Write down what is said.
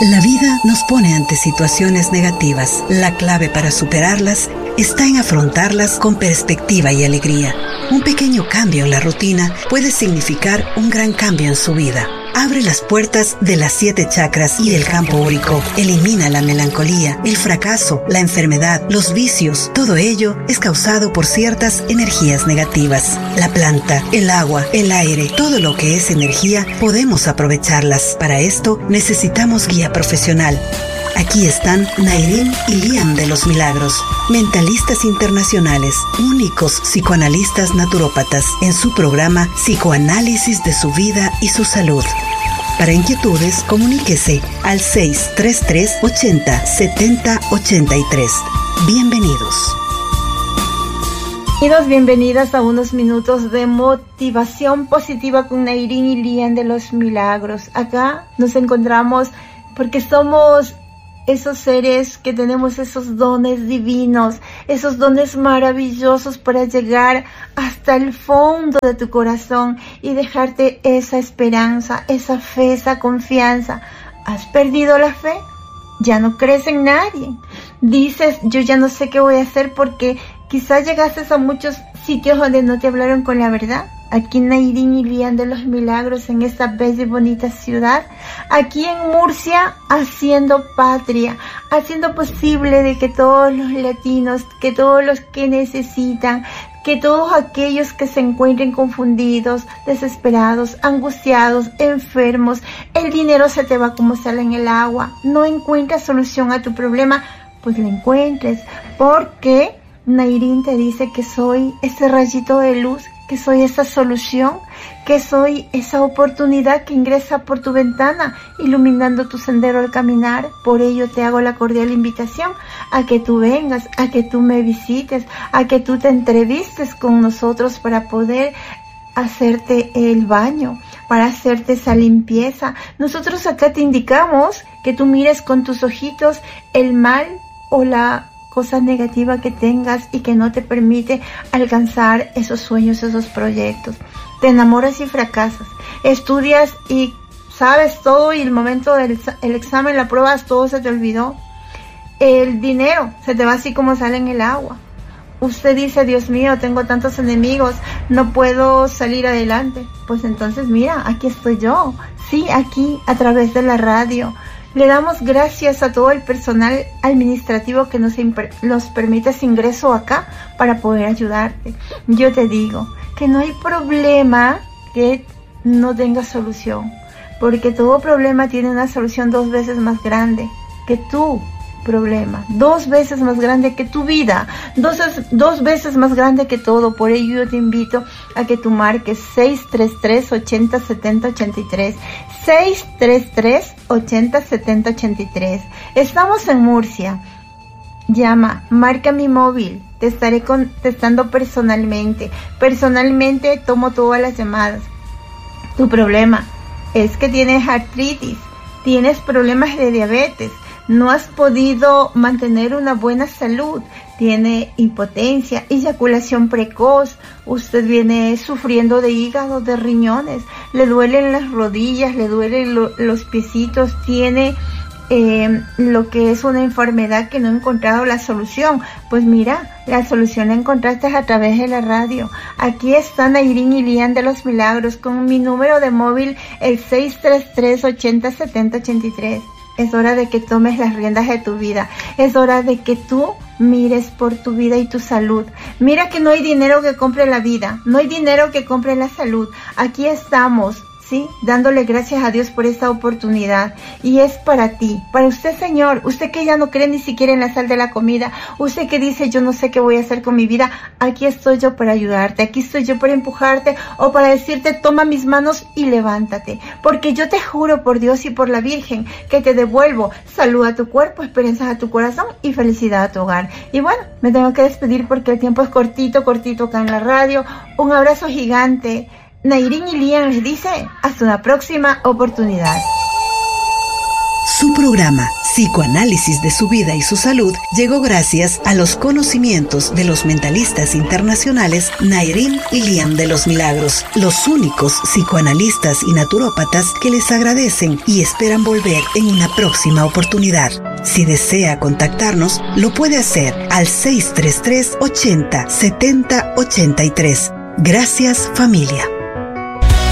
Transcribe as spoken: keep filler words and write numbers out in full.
La vida nos pone ante situaciones negativas. La clave para superarlas está en afrontarlas con perspectiva y alegría. Un pequeño cambio en la rutina puede significar un gran cambio en su vida. Abre las puertas de las siete chakras y del campo úrico. Elimina la melancolía, el fracaso, la enfermedad, los vicios. Todo ello es causado por ciertas energías negativas. La planta, el agua, el aire, todo lo que es energía, podemos aprovecharlas. Para esto necesitamos guía profesional. Aquí están Nairín y Liam de los Milagros, mentalistas internacionales, únicos psicoanalistas naturópatas, en su programa Psicoanálisis de su vida y su salud. Para inquietudes, comuníquese al seis tres tres, ochenta, setenta, ochenta y tres. Bienvenidos. Bienvenidos, bienvenidas a unos minutos de motivación positiva con Nairín y Liam de los Milagros. Acá nos encontramos porque somos esos seres que tenemos esos dones divinos, esos dones maravillosos para llegar hasta el fondo de tu corazón y dejarte esa esperanza, esa fe, esa confianza. ¿Has perdido la fe? ¿Ya no crees en nadie? Dices, yo ya no sé qué voy a hacer porque quizás llegaste a muchos sitios donde no te hablaron con la verdad. Aquí Nairín y Liam de los Milagros, en esta bella y bonita ciudad, aquí en Murcia, haciendo patria, haciendo posible de que todos los latinos, que todos los que necesitan, que todos aquellos que se encuentren confundidos, desesperados, angustiados, enfermos, el dinero se te va como sale en el agua, no encuentras solución a tu problema, pues la encuentres, porque Nairín te dice que soy ese rayito de luz, que soy esa solución, que soy esa oportunidad que ingresa por tu ventana, iluminando tu sendero al caminar. Por ello te hago la cordial invitación a que tú vengas, a que tú me visites, a que tú te entrevistes con nosotros para poder hacerte el baño, para hacerte esa limpieza. Nosotros acá te indicamos que tú mires con tus ojitos el mal o la cosa negativa que tengas y que no te permite alcanzar esos sueños, esos proyectos. Te enamoras y fracasas. Estudias y sabes todo y el momento del el examen, la prueba, todo se te olvidó. El dinero se te va así como sale en el agua. Usted dice, Dios mío, tengo tantos enemigos, no puedo salir adelante. Pues entonces mira, aquí estoy yo. Sí, aquí a través de la radio. Le damos gracias a todo el personal administrativo que nos, nos permite ese ingreso acá para poder ayudarte. Yo te digo que no hay problema que no tenga solución, porque todo problema tiene una solución dos veces más grande que tu problema, dos veces más grande que tu vida, dos, dos veces más grande que todo. Por ello yo te invito a que tú marques seis tres tres, ochenta, setenta, ochenta y tres, seis tres tres, ochenta, setenta, ochenta y tres. Estamos en Murcia. Llama, marca mi móvil, te estaré contestando personalmente. Personalmente tomo todas las llamadas. Tu problema es que tienes artritis, tienes problemas de diabetes, no has podido mantener una buena salud, tiene impotencia, eyaculación precoz, usted viene sufriendo de hígado, de riñones, le duelen las rodillas, le duelen lo, los piecitos, tiene eh, lo que es una enfermedad que no ha encontrado la solución. Pues mira, la solución la encontraste a través de la radio. Aquí está Nairín y Liam de los Milagros con mi número de móvil, el seis tres tres, ochenta, setenta, ochenta y tres. Es hora de que tomes las riendas de tu vida. Es hora de que tú mires por tu vida y tu salud. Mira que no hay dinero que compre la vida. No hay dinero que compre la salud. Aquí estamos, ¿sí? Dándole gracias a Dios por esta oportunidad. Y es para ti, para usted, señor. Usted que ya no cree ni siquiera en la sal de la comida. Usted que dice, yo no sé qué voy a hacer con mi vida. Aquí estoy yo para ayudarte. Aquí estoy yo para empujarte o para decirte, toma mis manos y levántate. Porque yo te juro por Dios y por la Virgen que te devuelvo salud a tu cuerpo, esperanzas a tu corazón y felicidad a tu hogar. Y bueno, me tengo que despedir porque el tiempo es cortito, cortito acá en la radio. Un abrazo gigante. Nairín y Liam les dice, hasta una próxima oportunidad. Su programa Psicoanálisis de su vida y su salud llegó gracias a los conocimientos de los mentalistas internacionales Nairín y Liam de los Milagros, los únicos psicoanalistas y naturópatas que les agradecen y esperan volver en una próxima oportunidad. Si desea contactarnos, lo puede hacer al seis tres tres, ochenta, setenta, ochenta y tres. Gracias, familia.